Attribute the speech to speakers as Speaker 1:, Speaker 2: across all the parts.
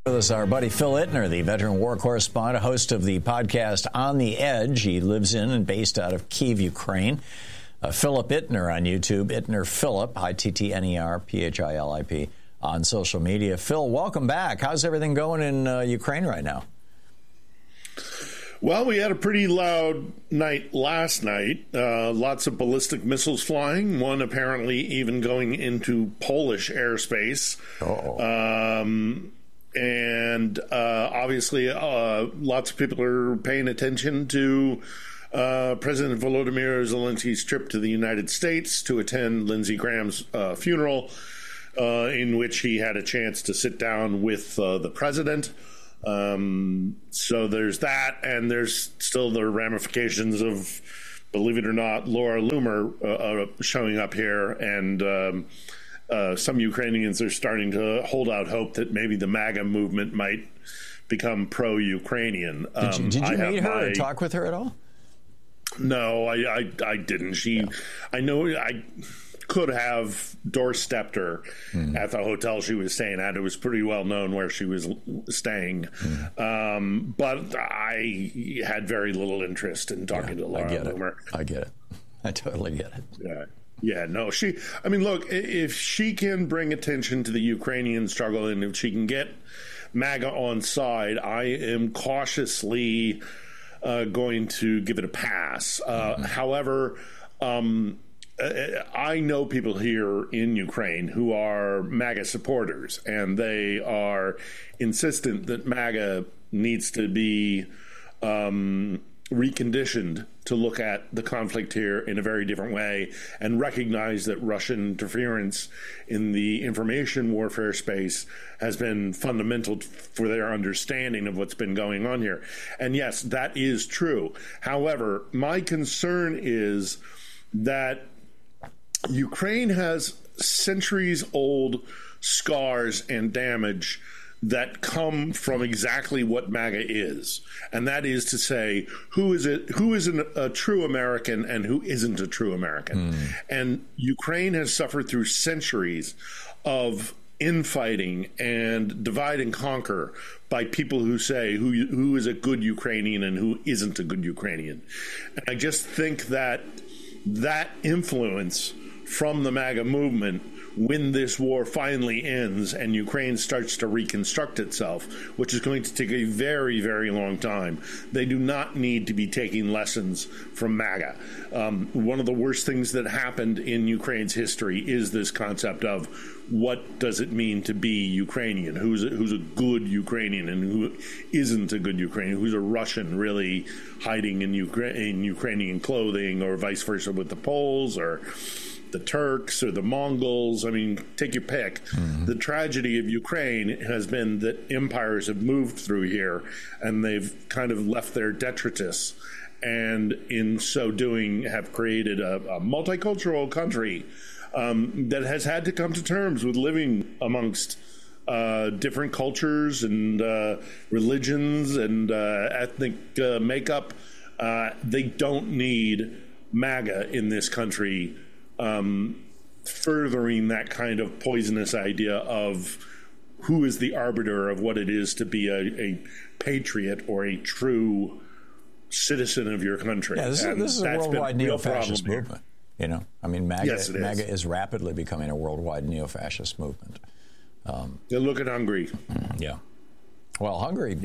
Speaker 1: With us, our buddy Phil Ittner, the veteran war correspondent, host of the podcast On the Edge. He lives in and based out of Kyiv, Ukraine. Philip Ittner on YouTube, Ittner Philip, Ittner Philip, on social media. Phil, welcome back. How's everything going in Ukraine right now?
Speaker 2: Well, we had a pretty loud night last night. Lots of ballistic missiles flying, one apparently even going into Polish airspace. And obviously, lots of people are paying attention to President Volodymyr Zelensky's trip to the United States to attend Lindsey Graham's funeral, in which he had a chance to sit down with the president. So there's that, and there's still the ramifications of, believe it or not, Laura Loomer showing up here, and some Ukrainians are starting to hold out hope that maybe the MAGA movement might become pro-Ukrainian.
Speaker 1: Did you meet her or talk with her at all?
Speaker 2: No, I didn't. I know I could have doorstepped her at the hotel she was staying at. It was pretty well known where she was staying. But I had very little interest in talking to Laura Loomer.
Speaker 1: I get it. I totally get it.
Speaker 2: Yeah. Yeah, no, look, if she can bring attention to the Ukrainian struggle and if she can get MAGA on side, I am cautiously going to give it a pass. However, I know people here in Ukraine who are MAGA supporters, and they are insistent that MAGA needs to be reconditioned to look at the conflict here in a very different way and recognize that Russian interference in the information warfare space has been fundamental for their understanding of what's been going on here. And yes, that is true. However, my concern is that Ukraine has centuries-old scars and damage that come from exactly what MAGA is, and that is to say, who is a true American and who isn't a true American. And Ukraine has suffered through centuries of infighting and divide and conquer by people who say who is a good Ukrainian and who isn't a good Ukrainian. And I just think that influence from the MAGA movement, when this war finally ends and Ukraine starts to reconstruct itself, which is going to take a very, very long time, they do not need to be taking lessons from MAGA. One of the worst things that happened in Ukraine's history is this concept of what does it mean to be Ukrainian? Who's a good Ukrainian and who isn't a good Ukrainian? Who's a Russian really hiding in Ukrainian clothing, or vice versa with the Poles or the Turks or the Mongols? I mean, take your pick. The tragedy of Ukraine has been that empires have moved through here and they've kind of left their detritus, and in so doing have created a multicultural country that has had to come to terms with living amongst different cultures and religions and ethnic makeup. They don't need MAGA in this country furthering that kind of poisonous idea of who is the arbiter of what it is to be a patriot or a true citizen of your country.
Speaker 1: Yeah, this is a worldwide neo-fascist movement. You know, I mean, MAGA is rapidly becoming a worldwide neo-fascist movement.
Speaker 2: Look at Hungary.
Speaker 1: Yeah. Well, Hungary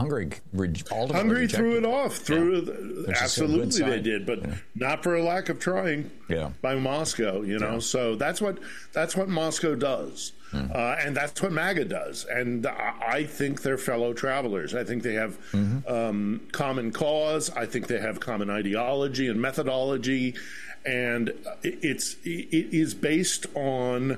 Speaker 2: Hungary threw it off. Absolutely they did, but not for a lack of trying by Moscow, you know. So that's what Moscow does. And that's what MAGA does. And I think they're fellow travelers. I think they have common cause. I think they have common ideology and methodology. And it is based on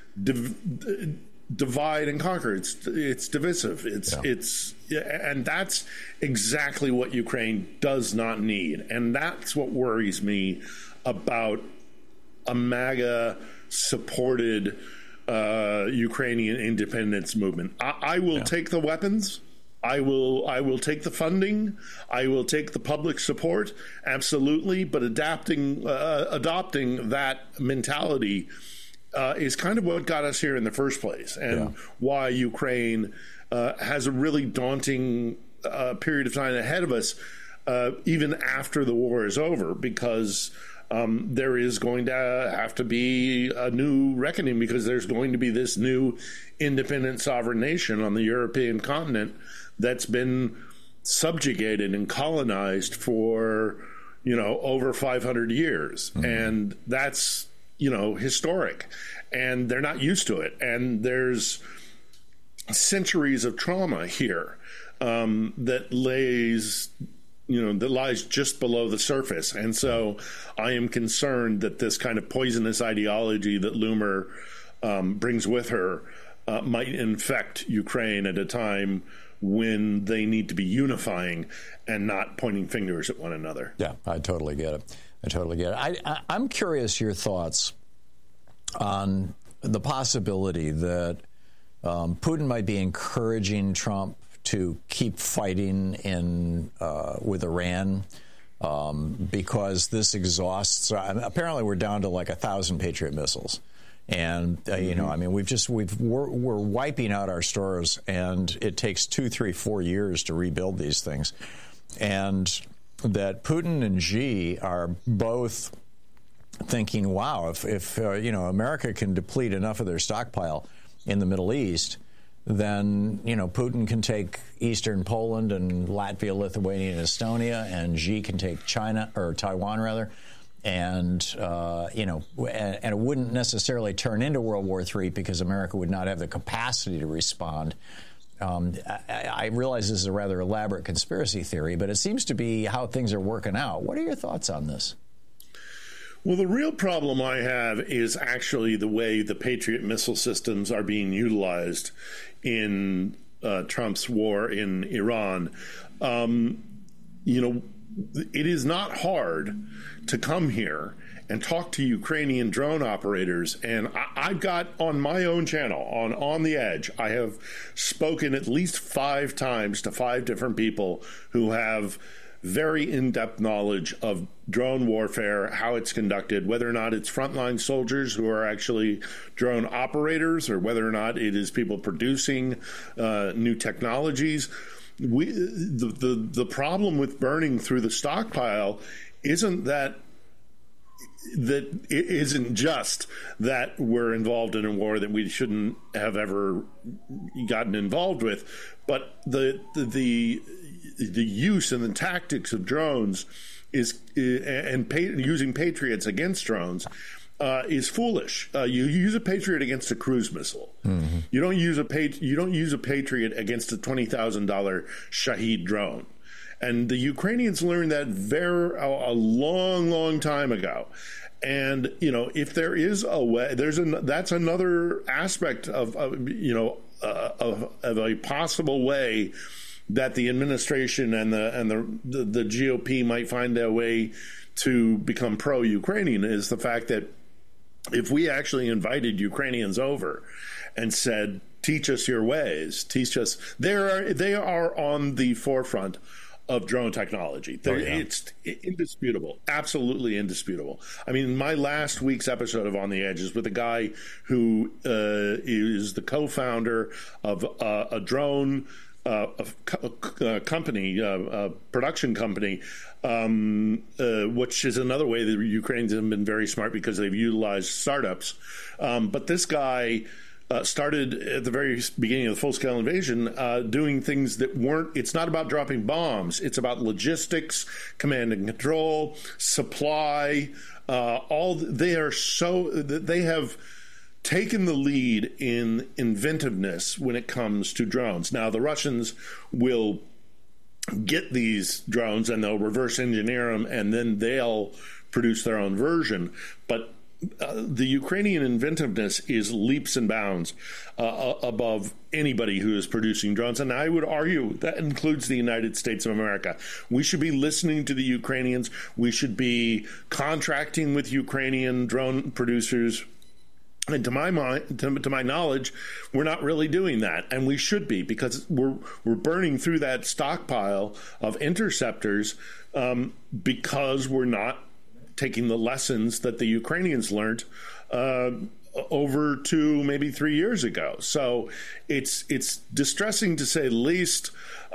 Speaker 2: divide and conquer. It's divisive. And that's exactly what Ukraine does not need. And that's what worries me about a MAGA supported Ukrainian independence movement. I will take the weapons. I will take the funding. I will take the public support, absolutely. But adopting that mentality is kind of what got us here in the first place, and why Ukraine has a really daunting period of time ahead of us, even after the war is over, because there is going to have to be a new reckoning, because there's going to be this new independent sovereign nation on the European continent that's been subjugated and colonized for, over 500 years. Mm-hmm. And that's, historic. And they're not used to it. And there's centuries of trauma here that lies just below the surface. And so I am concerned that this kind of poisonous ideology that Loomer brings with her might infect Ukraine at a time when they need to be unifying and not pointing fingers at one another.
Speaker 1: Yeah, I totally get it. I'm curious your thoughts on the possibility that Putin might be encouraging Trump to keep fighting with Iran because this exhausts. Apparently, we're down to like 1,000 Patriot missiles, and we're wiping out our stores, and it takes 2, 3, 4 years to rebuild these things, and that Putin and Xi are both thinking, wow, if America can deplete enough of their stockpile in the Middle East, then, Putin can take eastern Poland and Latvia, Lithuania, and Estonia, and Xi can take China, or Taiwan, rather. And, and it wouldn't necessarily turn into World War III because America would not have the capacity to respond. I realize this is a rather elaborate conspiracy theory, but it seems to be how things are working out. What are your thoughts on this?
Speaker 2: Well, the real problem I have is actually the way the Patriot missile systems are being utilized in Trump's war in Iran. It is not hard to come here and talk to Ukrainian drone operators. And I've got on my own channel, on the Edge, I have spoken at least 5 times to 5 different people who have very in-depth knowledge of drone warfare, how it's conducted, whether or not it's frontline soldiers who are actually drone operators, or whether or not it is people producing new technologies. The problem with burning through the stockpile isn't it isn't just that we're involved in a war that we shouldn't have ever gotten involved with, but the use and the tactics of drones using Patriots against drones is foolish. You use a Patriot against a cruise missile. Mm-hmm. You don't use a Patriot against a $20,000 Shahed drone. And the Ukrainians learned that a long, long time ago. And, if there is a way, that's another aspect of a possible way that the administration and the GOP might find a way to become pro-Ukrainian, is the fact that if we actually invited Ukrainians over and said, teach us your ways, teach us, they are on the forefront of drone technology. It's indisputable, absolutely indisputable. I mean, my last week's episode of On the Edge is with a guy who is the co-founder of a drone company, production company, which is another way that Ukrainians have been very smart because they've utilized startups. But this guy started at the very beginning of the full-scale invasion doing things that weren't, it's not about dropping bombs. It's about logistics, command and control, supply, they have taken the lead in inventiveness when it comes to drones. Now, the Russians will get these drones and they'll reverse engineer them, and then they'll produce their own version. But the Ukrainian inventiveness is leaps and bounds above anybody who is producing drones. And I would argue that includes the United States of America. We should be listening to the Ukrainians. We should be contracting with Ukrainian drone producers. And to my mind, to my knowledge, we're not really doing that, and we should be, because we're burning through that stockpile of interceptors because we're not taking the lessons that the Ukrainians learned over 2, maybe 3 years ago. So it's distressing to say the least.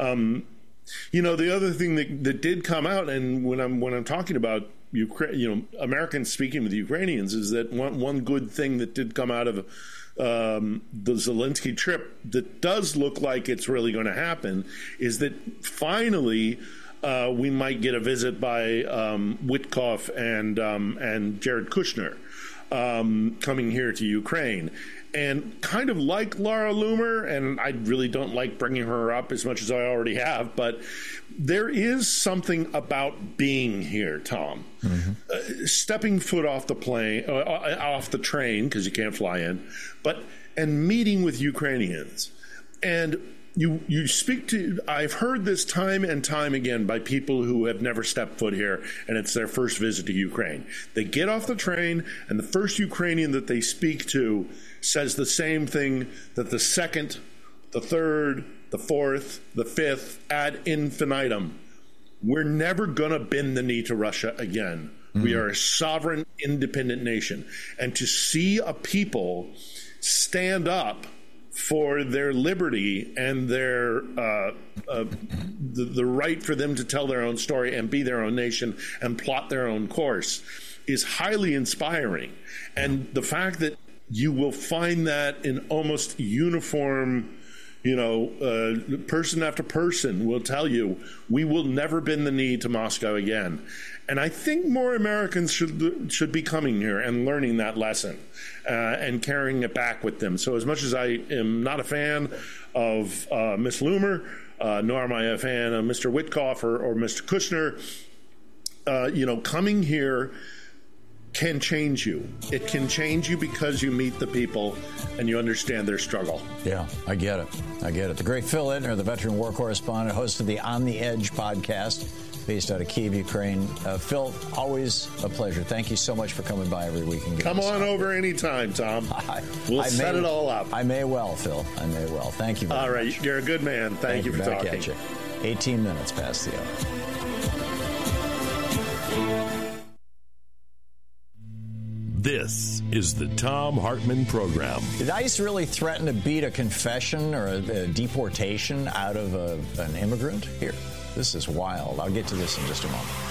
Speaker 2: The other thing that did come out, and when I'm talking about Ukraine, Americans speaking with Ukrainians, is that one good thing that did come out of the Zelensky trip that does look like it's really going to happen is that finally we might get a visit by Witkoff and Jared Kushner coming here to Ukraine. And kind of like Laura Loomer, and I really don't like bringing her up as much as I already have, but there is something about being here, Tom. Mm-hmm. Stepping foot off the plane, off the train, because you can't fly in, and meeting with Ukrainians. And you speak to, I've heard this time and time again by people who have never stepped foot here, and it's their first visit to Ukraine. They get off the train, and the first Ukrainian that they speak to says the same thing that the second, the third, the fourth, the fifth, ad infinitum. We're never going to bend the knee to Russia again. Mm-hmm. We are a sovereign, independent nation. And to see a people stand up for their liberty and their the right for them to tell their own story and be their own nation and plot their own course is highly inspiring. And the fact that you will find that in almost uniform, person after person will tell you, we will never bend the knee to Moscow again. And I think more Americans should be coming here and learning that lesson and carrying it back with them. So as much as I am not a fan of Ms. Loomer, nor am I a fan of Mr. Witkoff or Mr. Kushner, coming here can change you. It can change you because you meet the people and you understand their struggle.
Speaker 1: Yeah, I get it. The great Phil Ittner, the veteran war correspondent, host of the On the Edge podcast, based out of Kyiv, Ukraine. Phil, always a pleasure. Thank you so much for coming by every week. And
Speaker 2: come on over anytime, Tom. We'll set it all up.
Speaker 1: I may well, Phil. I may well. Thank you very much.
Speaker 2: All right. You're a good man. Thank you for talking.
Speaker 1: At you. 18 minutes past the hour.
Speaker 3: This is the Thom Hartmann Program.
Speaker 1: Did ICE really threaten to beat a confession or a deportation out of an immigrant? Here, this is wild. I'll get to this in just a moment.